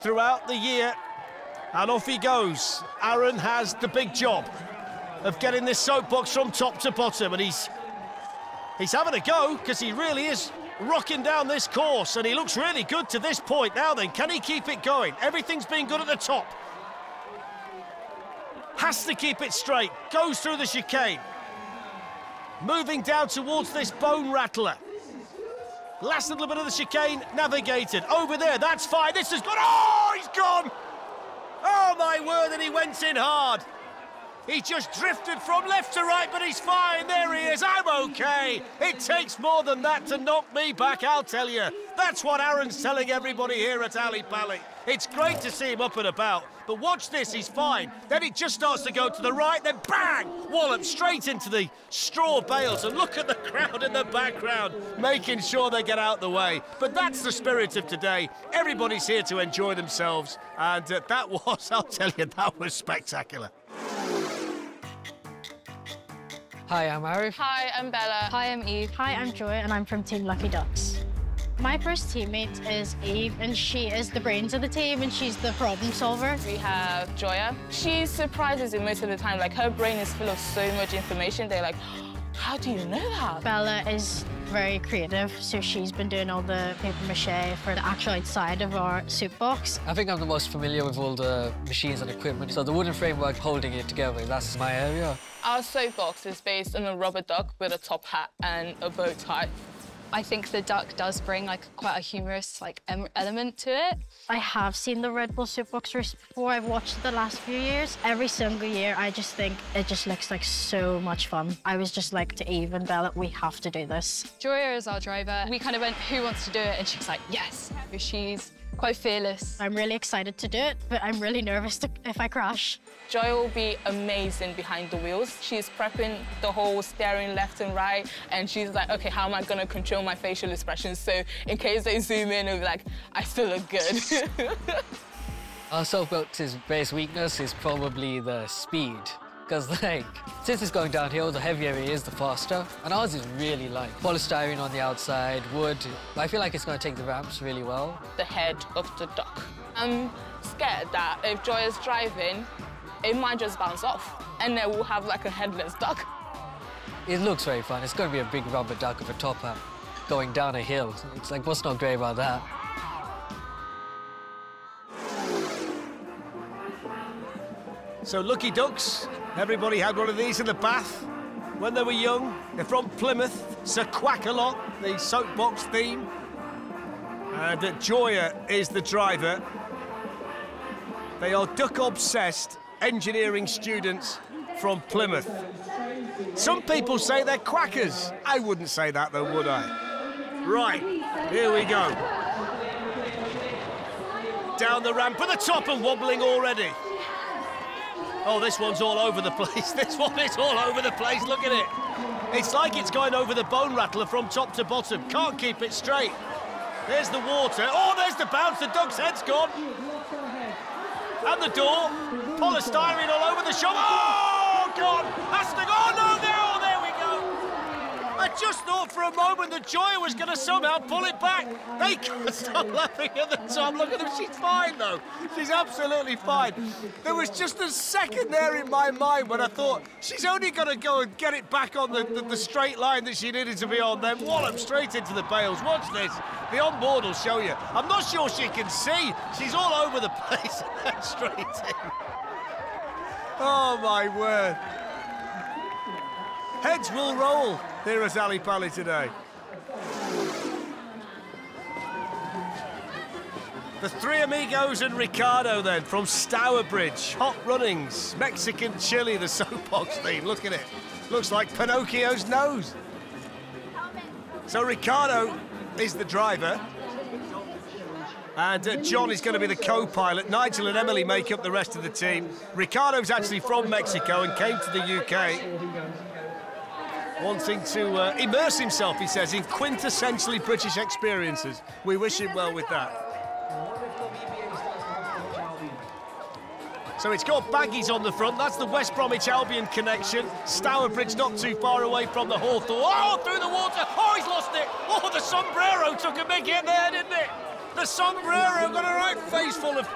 throughout the year, and off he goes. Aaron has the big job of getting this soapbox from top to bottom, and he's having a go, because he really is rocking down this course, and he looks really good to this point. Now then, can he keep it going? Everything's been good at the top. Has to keep it straight, goes through the chicane. Moving down towards this bone rattler. Last little bit of the chicane navigated. Over there, that's fine, this is good. Oh, he's gone! Oh my word, and he went in hard. He just drifted from left to right, but he's fine. There he is. I'm okay. It takes more than that to knock me back, I'll tell you. That's what Aaron's telling everybody here at Ali Pali. It's great to see him up and about, but watch this, he's fine. Then it just starts to go to the right, then bang! Wallop straight into the straw bales, and look at the crowd in the background, making sure they get out the way. But that's the spirit of today. Everybody's here to enjoy themselves, and that was, I'll tell you, that was spectacular. Hi, I'm Arif. Hi, I'm Bella. Hi, I'm Eve. Hi, I'm Joy, and I'm from Team Lucky Ducks. My first teammate is Eve, and she is the brains of the team, and she's the problem solver. We have Joya. She surprises you most of the time. Like, her brain is full of so much information. They're like, how do you know that? Bella is very creative, so she's been doing all the paper mache for the actual outside of our soup box. I think I'm the most familiar with all the machines and equipment, so the wooden framework holding it together, that's my area. Our soapbox is based on a rubber duck with a top hat and a bow tie. I think the duck does bring quite a humorous element to it. I have seen the Red Bull soup box race before. I've watched it the last few years. Every single year, I just think it just looks like so much fun. I was just like to Eve and Bella, we have to do this. Joya is our driver. We kind of went, who wants to do it? And she was like, yes. She's quite fearless. I'm really excited to do it, but I'm really nervous if I crash. Joy will be amazing behind the wheels. She's prepping the whole steering left and right, and she's like, okay, how am I gonna control my facial expressions? So in case they zoom in, it'll be like, I still look good. Our soapbox's base weakness is probably the speed. Because, since it's going downhill, the heavier it is, the faster. And ours is really light. Polystyrene on the outside, wood. I feel like it's going to take the ramps really well. The head of the duck. I'm scared that if Joy is driving, it might just bounce off, and then we'll have like a headless duck. It looks very fun. It's going to be a big rubber duck with a top hat going down a hill. It's like, what's not great about that? So Lucky Ducks, everybody had one of these in the bath when they were young. They're from Plymouth, Sir Quack-a-Lot, the soapbox theme. And Joya is the driver. They are duck-obsessed engineering students from Plymouth. Some people say they're quackers. I wouldn't say that though, would I? Right, here we go. Down the ramp at the top and wobbling already. Oh, this one's all over the place. This one is all over the place. Look at it. It's like it's going over the bone rattler from top to bottom. Can't keep it straight. There's the water. Oh, there's the bounce. The duck's head's gone. And the door. Polystyrene all over the shop. Oh, God. Has to go. Oh, no, there we go. I just thought for a moment that Joya was going to somehow pull it back. They can't stop laughing at the top. Look at them. She's fine, though. She's absolutely fine. There was just a second there in my mind when I thought she's only going to go and get it back on the straight line that she needed to be on, then wallop straight into the bales. Watch this. The onboard will show you. I'm not sure she can see. She's all over the place. Straight in. Oh, my word. Heads will roll here at Ali Pali today. The three amigos and Ricardo then from Stourbridge. Hot runnings, Mexican chili, the soapbox theme. Look at it. Looks like Pinocchio's nose. So Ricardo is the driver. And John is going to be the co-pilot. Nigel and Emily make up the rest of the team. Ricardo's actually from Mexico and came to the UK. Wanting to immerse himself, he says, in quintessentially British experiences. We wish him well with that. So it's got baggies on the front. That's the West Bromwich Albion connection. Stourbridge not too far away from the Hawthorn. Oh, through the water. Oh, he's lost it. Oh, the sombrero took a big hit there, didn't it? The sombrero got a right face full of